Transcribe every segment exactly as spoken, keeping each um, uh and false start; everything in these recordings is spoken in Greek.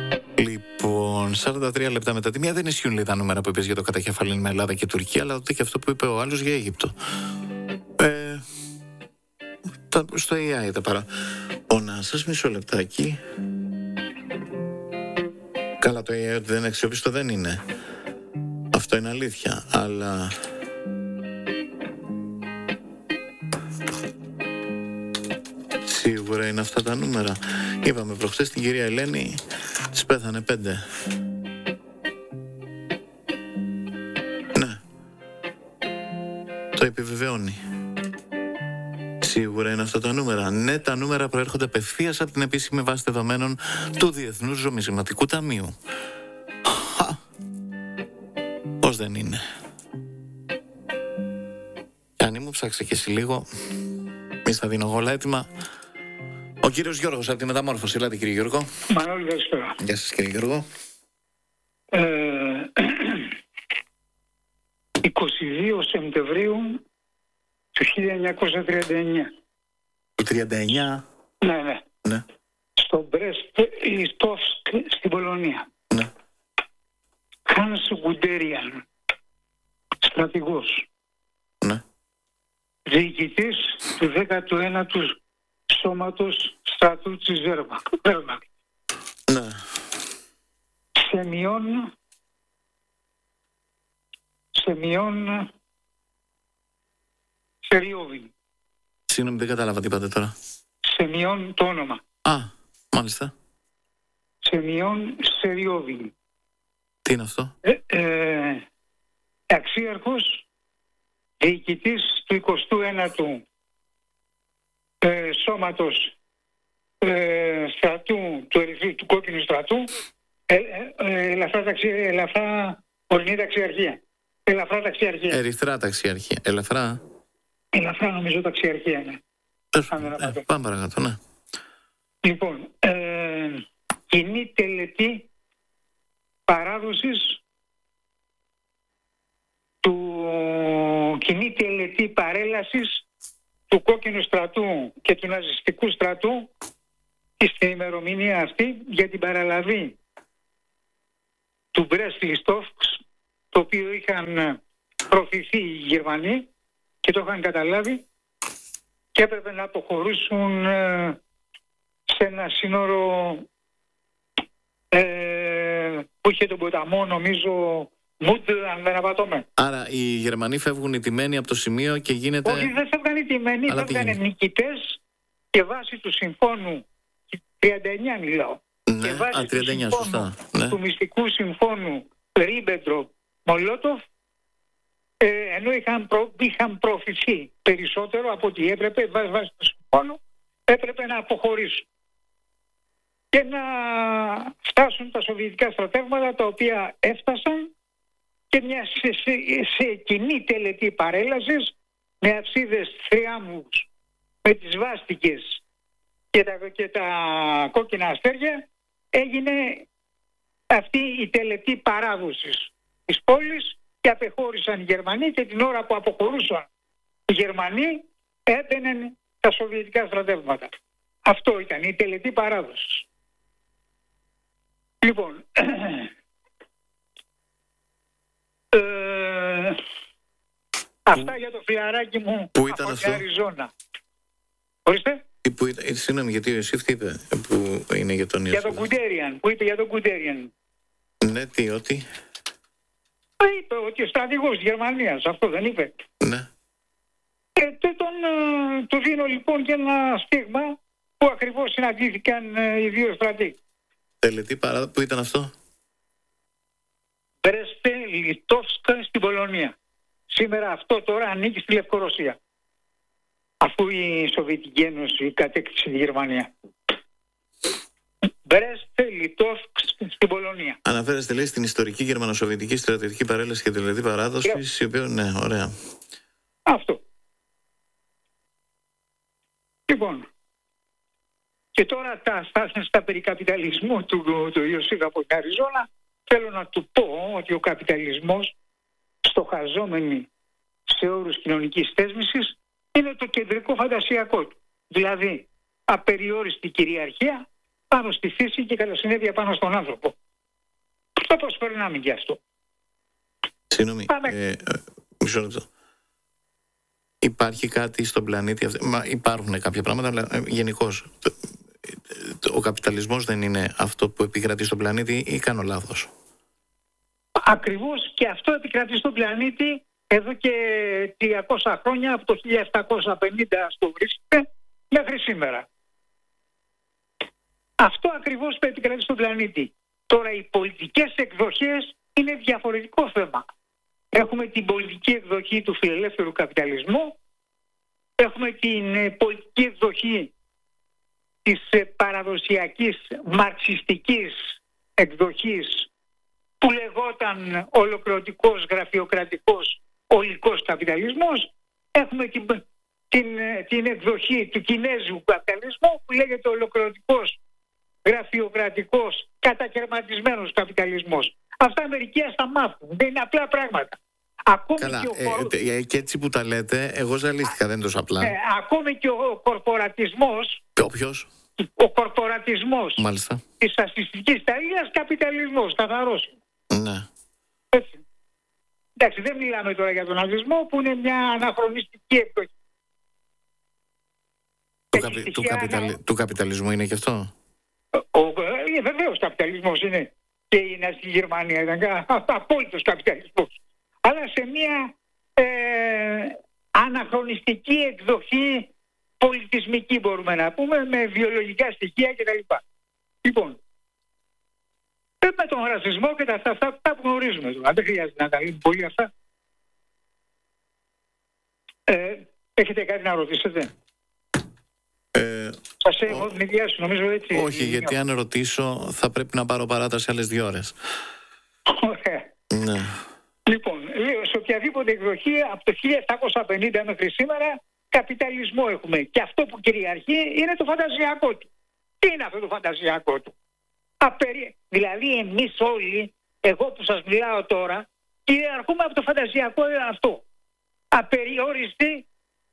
Λοιπόν, σαράντα τρία λεπτά μετά τη μία δεν ισχύουν λέει τα νούμερα που είπες για το κατακεφαλήν με Ελλάδα και Τουρκία, αλλά ούτε και αυτό που είπε ο άλλος για Αίγυπτο. Ε, τα, στο έι άι τα παρά. Ο Νάσας, μισό λεπτάκι. Καλά, το έι άι ότι δεν είναι αξιόπιστο δεν είναι. Αυτό είναι αλήθεια, αλλά... Σίγουρα είναι αυτά τα νούμερα. Είπαμε προχθές την κυρία Ελένη, της πέθανε πέντε. Ναι. Το επιβεβαιώνει. Σίγουρα είναι αυτά τα νούμερα. Ναι, τα νούμερα προέρχονται απευθείας από την επίσημη βάση δεδομένων του Διεθνούς Νομισματικού Ταμείου. Χα. Πώς δεν είναι. Και αν ήμουν ψάξε και εσύ λίγο, μη στα δίνω εγώ όλα έτοιμα. Ο κύριος Γιώργος από τη Μεταμόρφωση. Ελάτε κύριε Γιώργο. Μανώλη, καλησπέρα. Γεια σας κύριε Γιώργο. Ε, είκοσι δύο Σεπτεμβρίου του χίλια εννιακόσια τριάντα εννιά. Το τριάντα εννιά. Ναι, ναι. Ναι. Στο Μπρέστ Λιστόφσκ στην Πολωνία. Ναι. Χάνς Γκουντέριαν, στρατηγός. Ναι. Διοικητής του δέκατου ένατου Σώματος Στρατού της Βέρμαχτ. Ναι. Σεμιών Σεμιών Σεριόβιν. Συγγνώμη, δεν κατάλαβα τι είπατε τώρα. Σεμιών το όνομα. Α, μάλιστα. Σεμιών Σεριόβιν. Τι είναι αυτό? Ε, ε, αξίαρχος, διοικητής του εικοστού ένατου ε, Σώματος ε, στρατού, του, ερυθρού, του κόκκινου στρατού, ε, ε, ε, ελαφρά, ταξι, ελαφρά ορεινή ταξιαρχία. Ελαφρά ταξιαρχία. Ερυθρά ταξιαρχία. Ελαφρά. Ελαφρά νομίζω ταξιαρχία, ναι. Ε, ε, πάμε παρακάτω, ναι. Λοιπόν, ε, κοινή τελετή παράδοσης του κοινή τελετή παρέλασης του κόκκινου στρατού και του ναζιστικού στρατού στην ημερομηνία αυτή για την παραλαβή του Μπρέστ Λιστόφσκ, το οποίο είχαν προωθηθεί οι Γερμανοί και το είχαν καταλάβει και έπρεπε να αποχωρήσουν σε ένα σύνορο ε, που είχε τον ποταμό, νομίζω Μουντ, αν δεν απατώμε. Άρα οι Γερμανοί φεύγουν ηττημένοι από το σημείο και γίνεται... Όχι, δεν φεύγαν ηττημένοι, φεύγαν νικητές και βάσει του συμφώνου τριάντα εννιά μιλάω. Ναι, και βάσει α, τριάντα εννιά, του, συμφώνου, σωστά. Ναι. του μυστικού συμφώνου Ρίμπεντροπ-Μολότοφ, ε, ενώ είχαν, προ, είχαν προωθηθεί περισσότερο από ό,τι έπρεπε βάσει του συμφώνου, έπρεπε να αποχωρήσουν και να φτάσουν τα σοβιετικά στρατεύματα, τα οποία έφτασαν και μια σε, σε, σε κοινή τελετή παρέλασης με αυσίδες θριάμβους, με τις βάστικες και τα, και τα κόκκινα αστέρια, έγινε αυτή η τελετή παράδοσης της πόλης και απεχώρησαν οι Γερμανοί, και την ώρα που αποχωρούσαν οι Γερμανοί έμπαιναν τα σοβιετικά στρατεύματα. Αυτό ήταν η τελετή παράδοσης. Λοιπόν, ε, αυτά για το φιλαράκι μου που ήταν από αυτό? την Αριζόνα. Ορίστε. Που ήταν, συγγνώμη, γιατί ο Ιωσήφ τι είπε που είναι για τον Ιωσήφ? Για τον Γκουντέριαν, που είπε για τον Γκουντέριαν. Ναι, τι, ότι? Είπε ότι ο στρατηγός Γερμανίας, αυτό δεν είπε? Ναι. Και τον, του δίνω λοιπόν και ένα στίγμα που ακριβώς συναντήθηκαν οι δύο στρατοί. Τελετή παράδοση, που ήταν αυτό? Μπρέστ Λιστόφσκα στην Πολωνία. Σήμερα αυτό τώρα ανήκει στη Λευκορωσία, αφού η Σοβιετική Ένωση κατέκτησε τη Γερμανία. Μπρέστ Λιστόφσκ στην Πολωνία. Αναφέρεστε, λέει, στην ιστορική γερμανοσοβιετική στρατιωτική παρέλαση και τελετή παράδοση, η οποία, ναι, ωραία. Αυτό. Λοιπόν, και τώρα τα, στα, στα περί καπιταλισμού του, του Ιωσήφ από την Αριζόνα, θέλω να του πω ότι ο καπιταλισμός, στοχαζόμενοι σε όρους κοινωνικής θέσμησης, είναι το κεντρικό φαντασιακό του. Δηλαδή, απεριόριστη κυριαρχία, πάνω στη φύση και κατά συνέπεια πάνω στον άνθρωπο. Το πώς περνάμε γι' αυτό. Συγγνώμη, ε, ε, μισό λεπτό. Υπάρχει κάτι στον πλανήτη, μα υπάρχουν κάποια πράγματα, αλλά ε, γενικώς ο καπιταλισμός δεν είναι αυτό που επικρατεί στον πλανήτη ή κάνω λάθος? Ακριβώς και αυτό επικρατεί στον πλανήτη εδώ και τριακόσια χρόνια, από το χίλια επτακόσια πενήντα στο βρίσκεται μέχρι σήμερα. Αυτό ακριβώς που επικρατεί στον πλανήτη. Τώρα οι πολιτικές εκδοχές είναι διαφορετικό θέμα. Έχουμε την πολιτική εκδοχή του φιλελεύθερου καπιταλισμού, έχουμε την πολιτική εκδοχή της παραδοσιακής μαρξιστικής εκδοχής που λεγόταν ολοκληρωτικός, γραφειοκρατικός, ολικός καπιταλισμός. Έχουμε την, την, την εκδοχή του κινέζικου καπιταλισμού που λέγεται ολοκληρωτικός, γραφειοκρατικός, κατακαιρματισμένος καπιταλισμός. Αυτά μερικοί ας τα μάθουν. Δεν είναι απλά πράγματα. Ακόμη Καλά, και, ο... ε, ε, και έτσι που τα λέτε, εγώ ζαλίστηκα, δεν είναι τόσο απλά. Ε, ακόμη και ο κορπορατισμός. Όποιος? Ο κορπορατισμός. Μάλιστα. Της ασυστικής ταΐλας, καπιταλισμός, καθαρός. Ναι. Έτσι. Εντάξει, δεν μιλάμε τώρα για τον ναζισμό που είναι μια αναχρονιστική εκδοχή. Του, καπι... του, καπιταλ... ανα... του καπιταλισμού είναι και αυτό? Ο, ε, βεβαίως καπιταλισμός είναι. Και η ναζιστική Γερμανία ήταν απόλυτος καπιταλισμός. Αλλά σε μια ε, αναχρονιστική εκδοχή πολιτισμική μπορούμε να πούμε, με βιολογικά στοιχεία κτλ. Λοιπόν, με τον ρατσισμό και τα αυτά, αυτά, αυτά που γνωρίζουμε. Αν δεν χρειάζεται να τα λέμε πολύ αυτά. Ε, έχετε κάτι να ρωτήσετε? Ε, Σας έχω την ιδέα σου, νομίζω έτσι. Όχι, γιατί μια... αν ρωτήσω θα πρέπει να πάρω παράταση άλλες δύο ώρες. Ωραία. Ναι. Λοιπόν, λέω, σε οποιαδήποτε εκδοχή από το χίλια επτακόσια πενήντα μέχρι σήμερα καπιταλισμό έχουμε. Και αυτό που κυριαρχεί είναι το φαντασιακό του. Τι είναι αυτό το φαντασιακό του? Απερι... Δηλαδή εμείς όλοι, εγώ που σας μιλάω τώρα, κυριαρχούμε από το φαντασιακό αυτό. Απεριόριστη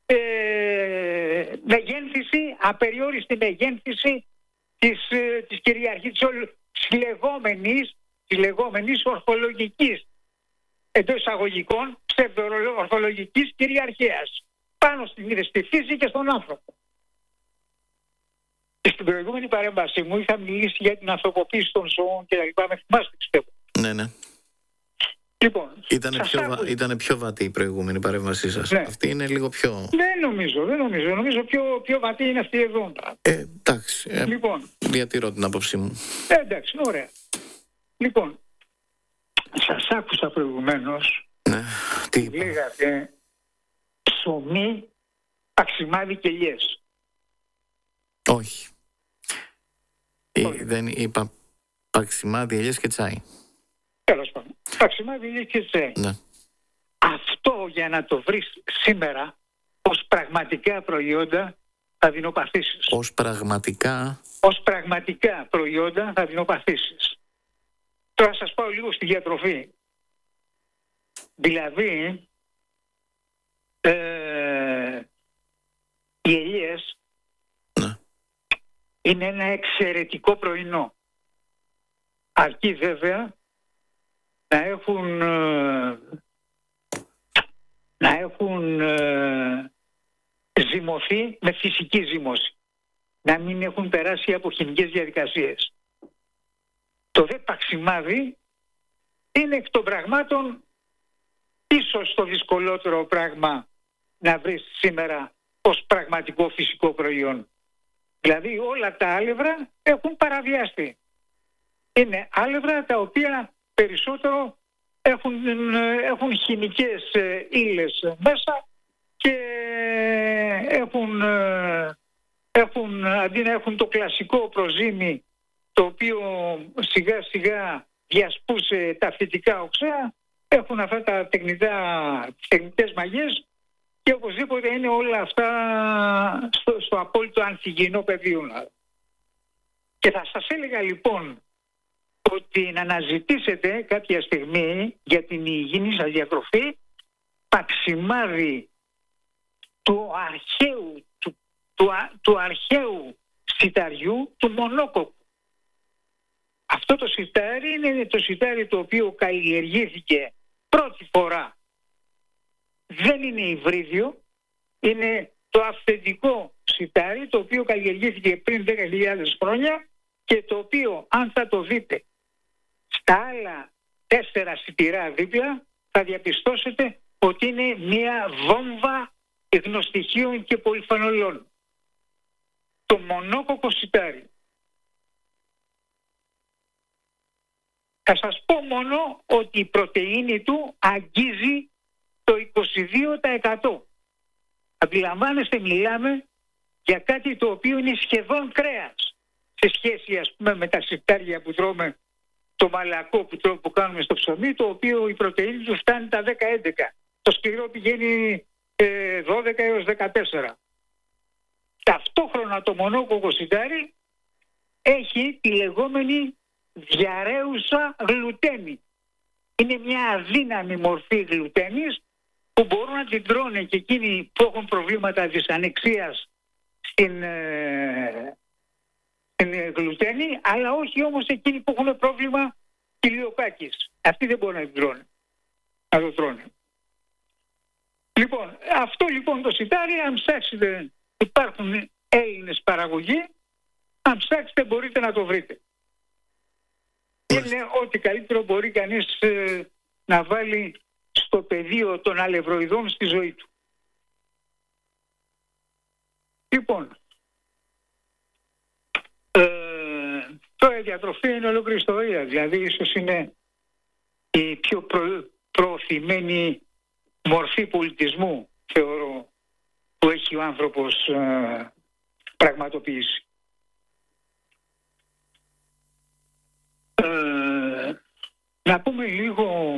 ε, μεγένθηση, απεριόριστη μεγένθηση της, ε, της κυριαρχής της λεγόμενης, της λεγόμενης ορθολογικής, εντός εισαγωγικών, ψευδοορθολογικής κυριαρχίας πάνω στην, στη φύση και στον άνθρωπο. Και στην προηγούμενη παρέμβασή μου είχα μιλήσει για την ανθρωποποίηση των ζώων και τα λοιπά. Με θυμάστε, πιστεύω. Ναι, ναι. Λοιπόν, ήτανε, πιο, βα... ήτανε πιο βατή η προηγούμενη παρέμβασή σας. Ναι. Αυτή είναι λίγο πιο... Δεν νομίζω, δεν νομίζω. Νομίζω πιο, πιο βατή είναι αυτή εδώ. Ε, εντάξει. Ε, λοιπόν. Διατηρώ την άποψή μου. Ε, εντάξει, ωραία. Λοιπόν, σας άκουσα προηγουμένως. Ναι, τι είπα? Λέγατε ψωμί, παξιμάδι και λιές. Όχι. Όχι. Ή, δεν είπα παξιμάδι, ελιές και τσάι. Τέλος πάντων. Παξιμάδι, ελιές και τσάι. Ναι. Αυτό για να το βρεις σήμερα ως πραγματικά προϊόντα θα δεινοπαθήσεις. Ως πραγματικά... Ως πραγματικά προϊόντα θα δεινοπαθήσεις. Τώρα σας πάω λίγο στη διατροφή. Δηλαδή, ε, οι ελιές ναι. είναι ένα εξαιρετικό πρωινό. Αρκεί βέβαια να έχουν ε, να έχουν ε, ζυμωθεί με φυσική ζύμωση. Να μην έχουν περάσει από χημικές διαδικασίες. Το δε παξιμάδι είναι εκ των πραγμάτων ίσως το δυσκολότερο πράγμα να βρεις σήμερα ως πραγματικό φυσικό προϊόν. Δηλαδή όλα τα άλευρα έχουν παραβιαστεί. Είναι άλευρα τα οποία περισσότερο έχουν, έχουν χημικές ύλες μέσα και έχουν, έχουν, αντί να έχουν το κλασικό προζύμι το οποίο σιγά σιγά διασπούσε τα φυτικά οξέα, έχουν αυτά τα τεχνητά, τεχνητές μαγιές και οπωσδήποτε είναι όλα αυτά στο, στο απόλυτο ανθυγιεινό πεδίο. Και θα σας έλεγα λοιπόν ότι να αναζητήσετε κάποια στιγμή για την υγιεινή σας διατροφή παξιμάδι του αρχαίου, του, του, του αρχαίου σιταριού του μονόκοκου. Αυτό το σιτάρι είναι το σιτάρι το οποίο καλλιεργήθηκε πρώτη φορά. Δεν είναι υβρίδιο, είναι το αυθεντικό σιτάρι το οποίο καλλιεργήθηκε πριν δέκα χιλιάδες χρόνια και το οποίο, αν θα το δείτε στα άλλα τέσσερα σιτηρά δίπλα, θα διαπιστώσετε ότι είναι μια βόμβα γνωστοιχείων και πολυφανολών. Το μονόκοκο σιτάρι. Θα σας πω μόνο ότι η πρωτεΐνη του αγγίζει το είκοσι δύο τοις εκατό. Αντιλαμβάνεστε, μιλάμε για κάτι το οποίο είναι σχεδόν κρέας σε σχέση, ας πούμε, με τα σιτάρια που τρώμε, το μαλακό που, τρώμε, που κάνουμε στο ψωμί, το οποίο η πρωτεΐνη του φτάνει τα δέκα έντεκα. Το σκληρό πηγαίνει ε, δώδεκα έως δεκατέσσερα. Ταυτόχρονα το μονόκοκο σιτάρι έχει τη λεγόμενη διαρρέουσα γλουτένη. Είναι μια αδύναμη μορφή γλουτένης που μπορούν να την τρώνε και εκείνοι που έχουν προβλήματα δυσανεξίας στην, ε, στην γλουτένη, αλλά όχι όμως εκείνοι που έχουν πρόβλημα κοιλιοκάκης. Αυτοί δεν μπορούν να την τρώνε. Να το τρώνε. Λοιπόν, αυτό λοιπόν το σιτάρι, αν ψάξετε, υπάρχουν Έλληνες παραγωγοί, αν ψάξετε μπορείτε να το βρείτε. Είναι ό,τι καλύτερο μπορεί κανείς ε, να βάλει στο πεδίο των αλευροειδών στη ζωή του. Λοιπόν, ε, τώρα η διατροφή είναι ολόκληρη ιστορία. Δηλαδή ίσως είναι η πιο προ, προωθημένη μορφή πολιτισμού, θεωρώ, που έχει ο άνθρωπος ε, πραγματοποιήσει. Ε, να πούμε λίγο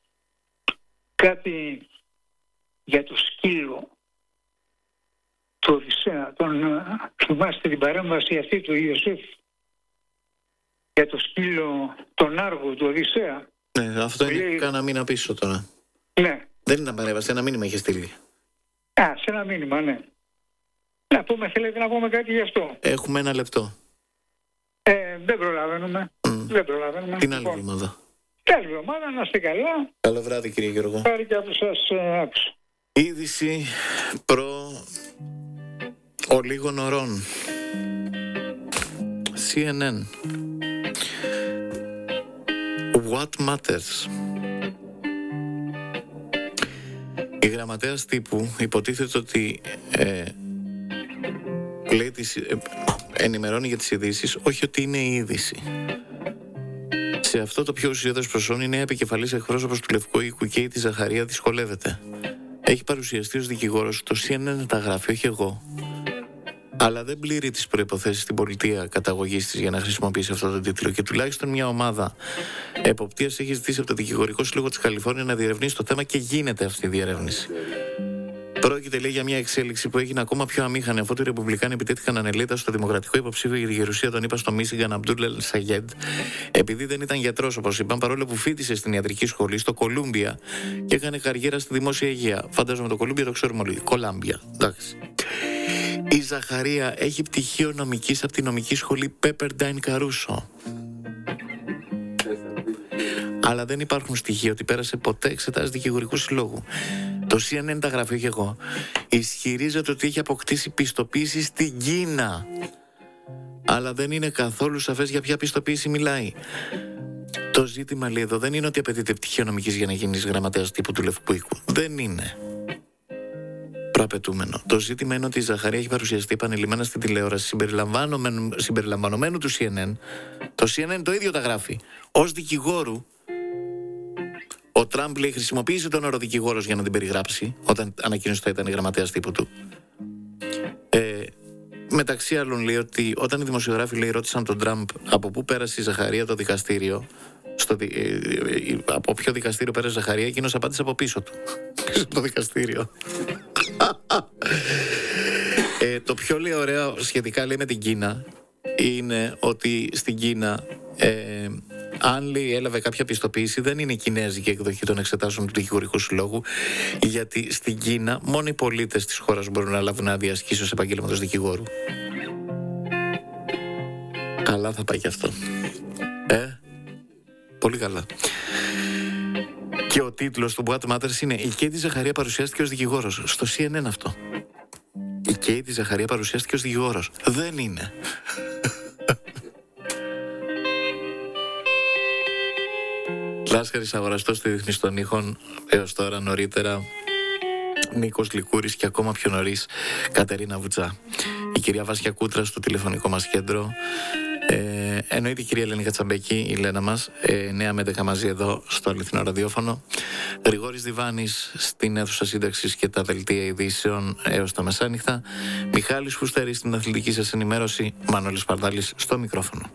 κάτι για το σκύλο του Οδυσσέα. Τον θυμάστε την παρέμβαση αυτή του Ιωσήφ για το σκύλο τον Άργο του Οδυσσέα? Ναι, αυτό είναι λέει... κάνα μήνα πίσω τώρα. Ναι. Δεν ήταν παρέμβαση, ένα μήνυμα είχε στείλει. Α, σε ένα μήνυμα, ναι. Να πούμε, θέλετε να πούμε κάτι γι' αυτό? Έχουμε ένα λεπτό. Ε, δεν προλαβαίνουμε. Mm. Δεν προλαβαίνουμε. Την άλλη εβδομάδα. Καλή εβδομάδα, να είστε καλά. Καλό βράδυ, κύριε Γιώργο. Χάρη και από σας ε, άκουσα. Είδηση προ ολίγων ωρών. σι εν εν. What matters. Η γραμματέας τύπου υποτίθεται ότι ε, λέει τις, ε, ενημερώνει για τις ειδήσεις, όχι ότι είναι η είδηση. Σε αυτό το πιο ουσιώδες προσόν είναι επικεφαλής εκπρόσωπος του Λευκού Οίκου και η τη Ζαχαρία δυσκολεύεται. Έχει παρουσιαστεί ως δικηγόρος, το σι εν εν τα γράφει, όχι εγώ. Αλλά δεν πληρεί τις προϋποθέσεις στην πολιτεία καταγωγής της για να χρησιμοποιήσει αυτό το τίτλο. Και τουλάχιστον μια ομάδα εποπτείας έχει ζητήσει από το Δικηγορικό Σύλλογο της Καλιφόρνια να διερευνήσει το θέμα και γίνεται αυτή η διερεύνηση. Πρόκειται, λέει, για μια εξέλιξη που έγινε ακόμα πιο αμήχανη αφού οι Ρεπουμπλικάνοι επιτέθηκαν ανελίτα στο δημοκρατικό υποψήφιο για τη γερουσία, τον είπα στο Μίσιγκαν, Αμπτούλ Ελ Σαγέντ, επειδή δεν ήταν γιατρός, όπως είπαν, παρόλο που φοιτησε στην ιατρική σχολή στο Κολούμπια και έκανε καριέρα στη δημόσια υγεία. Φαντάζομαι το Κολούμπια το ξέρουμε όλοι. Κολάμπια. Εντάξει. Η Ζαχαρία έχει πτυχίο νομικής από τη νομική σχολή Pepperdine Caruso. Αλλά δεν υπάρχουν στοιχεία ότι πέρασε ποτέ εξετάσεις δικηγορικού συλλόγου. Το σι εν εν τα γράφει και εγώ. Ισχυρίζεται ότι έχει αποκτήσει πιστοποίηση στην Κίνα. Αλλά δεν είναι καθόλου σαφές για ποια πιστοποίηση μιλάει. Το ζήτημα, λέει εδώ, δεν είναι ότι απαιτείται πτυχίο νομικής για να γίνεις γραμματέας τύπου του Λευκού Οίκου. Δεν είναι προαπαιτούμενο. Το ζήτημα είναι ότι η Ζαχαρία έχει παρουσιαστεί επανειλημμένα στην τηλεόραση συμπεριλαμβανομένου, συμπεριλαμβανομένου του σι εν εν. Το σι εν εν το ίδιο τα γράφει. Ως δικηγόρου, ο Τραμπ, λέει, χρησιμοποίησε τον όρο δικηγόρος για να την περιγράψει, όταν ανακοίνωσε ότι ήταν η γραμματέας τύπου του. Ε, μεταξύ άλλων, λέει ότι όταν οι δημοσιογράφοι, λέει, ρώτησαν τον Τραμπ από πού πέρασε η Ζαχαρία το δικαστήριο, στο, ε, ε, από ποιο δικαστήριο πέρασε η Ζαχαρία, εκείνος απάντησε από πίσω του. Πίσω από το δικαστήριο. ε, το πιο, λέει, ωραίο σχετικά, λέει, με την Κίνα είναι ότι στην Κίνα ε, αν, λέει, έλαβε κάποια πιστοποίηση, δεν είναι η κινέζικη εκδοχή των εξετάσεων του Δικηγορικού Συλλόγου, γιατί στην Κίνα μόνο οι πολίτες της χώρας μπορούν να λάβουν άδεια ασκήσεως επαγγέλματος δικηγόρου. Καλά θα πάει και αυτό. Ε Πολύ καλά. Και ο τίτλος του What Matters είναι «Η Κέιτι Ζαχαρία παρουσιάστηκε ως δικηγόρος». Στο σι εν εν αυτό. Η Κέιτι Ζαχαρία παρουσιάστηκε ως δικηγόρος. Δεν είναι. Λάσκαρης αγοραστός στη Διεθνής των Ήχων, έως τώρα νωρίτερα Νίκος Λικούρης και ακόμα πιο νωρίς Κατερίνα Βουτζά. Η κυρία Βάσια Κούτρα στο τηλεφωνικό μας κέντρο. Ε, εννοείται η κυρία Ελένη Κατσαμπέκη, η Λένα μας, ε, εννιά με έντεκα μαζί εδώ στο αληθινό ραδιόφωνο. Γρηγόρης Διβάνης στην αίθουσα σύνταξης και τα δελτία ειδήσεων έως τα μεσάνυχτα. Μιχάλης Φουστέρης στην αθλητική σας ενημέρωση. Μανώλης Παρδάλης στο μικρόφωνο.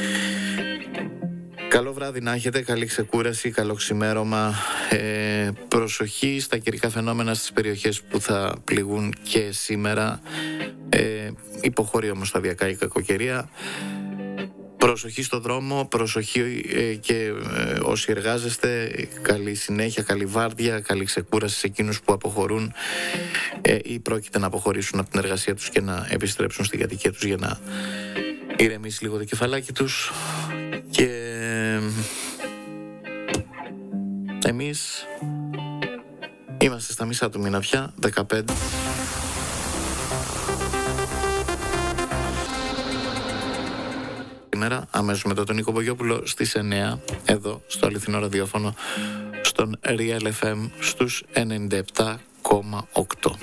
Καλό βράδυ να έχετε, καλή ξεκούραση, καλό ξημέρωμα. Ε, προσοχή στα καιρικά φαινόμενα στις περιοχές που θα πληγούν και σήμερα. Ε, υποχωρεί όμως σταδιακά η κακοκαιρία. Προσοχή στο δρόμο, προσοχή ε, και ε, όσοι εργάζεστε, καλή συνέχεια, καλή βάρδια, καλή ξεκούραση σε εκείνους που αποχωρούν ε, ή πρόκειται να αποχωρήσουν από την εργασία τους και να επιστρέψουν στην κατοικία τους για να ηρεμήσει λίγο το κεφαλάκι τους. Και ε, εμείς είμαστε στα μισά του μήνα πια, δεκαπέντε. Σήμερα, αμέσως μετά τον Νίκο Μπογιόπουλο στις εννιά, εδώ στο αληθινό ραδιόφωνο, στον Real εφ εμ στους ενενήντα επτά κόμμα οκτώ.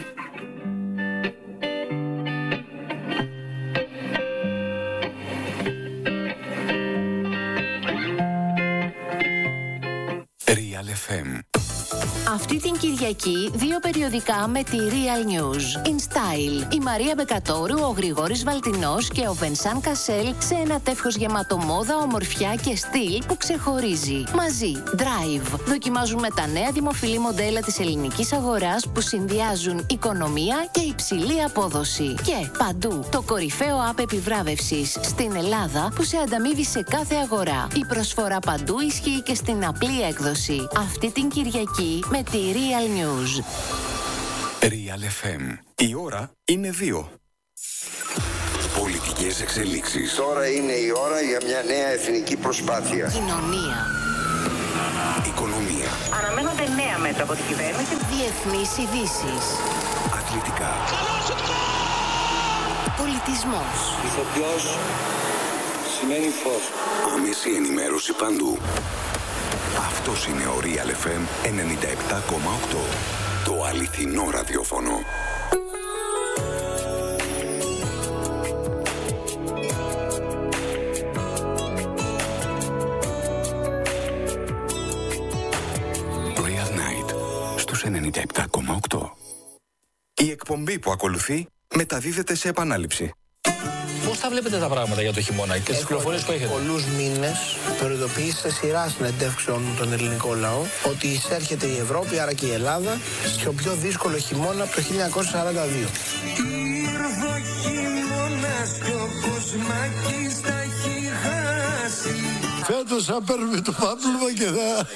Real εφ εμ. Αυτή την Κυριακή δύο περιοδικά με τη Real News. In Style, η Μαρία Μπεκατόρου, ο Γρηγόρης Βαλτινός και ο Βενσάν Κασέλ σε ένα τεύχος γεμάτο μόδα, ομορφιά και στυλ που ξεχωρίζει. Μαζί, Drive, δοκιμάζουν με τα νέα δημοφιλή μοντέλα της ελληνικής αγοράς που συνδυάζουν οικονομία και υψηλή απόδοση. Και παντού, το κορυφαίο app επιβράβευσης στην Ελλάδα που σε ανταμείβει σε κάθε αγορά. Η προσφορά παντού ισχύει και στην απλή έκδοση. Αυτή την Κυριακή με τη Real News. Real εφ εμ. Η ώρα είναι δύο. Πολιτικές εξελίξεις. Τώρα είναι η ώρα για μια νέα εθνική προσπάθεια. Κοινωνία. Οικονομία. Αναμένονται νέα μέτρα από την κυβέρνηση. Διεθνείς ειδήσεις. Αθλητικά. Πολιτισμός. Ηθοποιός σημαίνει φως. Άμεση ενημέρωση παντού. Αυτός είναι ο Real εφ εμ ενενήντα επτά κόμμα οκτώ. Το αληθινό ραδιόφωνο. Real Night στους ενενήντα επτά κόμμα οκτώ. Η εκπομπή που ακολουθεί μεταδίδεται σε επανάληψη. Πώς θα βλέπετε τα πράγματα για το χειμώνα και τις πληροφορίες που έχετε? Πολλούς μήνες προειδοποιήσει σε σειρά συνεντεύξεων τον ελληνικό λαό ότι εισέρχεται η Ευρώπη, άρα και η Ελλάδα, στο πιο δύσκολο χειμώνα από το χίλια εννιακόσια σαράντα δύο. Φέτος θα παίρνουμε το πάπλωμα και θα...